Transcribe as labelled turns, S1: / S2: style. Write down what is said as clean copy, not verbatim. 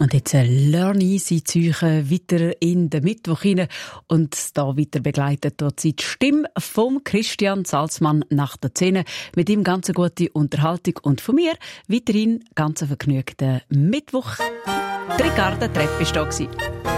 S1: Und jetzt Learn Easy Zürich weiter in den Mittwoch hinein. Und da weiter begleitet dort die Stimme vom Christian Salzmann nach der 10. Mit ihm ganz gute Unterhaltung und von mir weiterhin ganz vergnügten Mittwoch. Die Ricarda Trepp war da.